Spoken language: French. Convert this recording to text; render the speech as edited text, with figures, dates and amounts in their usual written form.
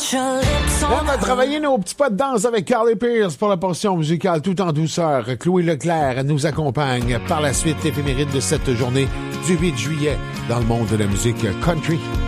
On va travailler nos petits pas de danse avec Carly Pearce pour la portion musicale tout en douceur. Chloé Leclerc nous accompagne par la suite éphéméride de cette journée du 8 juillet dans le monde de la musique country.